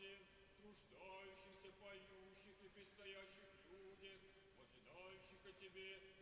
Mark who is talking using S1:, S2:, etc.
S1: всем труждающихся, поющих и предстоящих людях, ожидающих о Тебе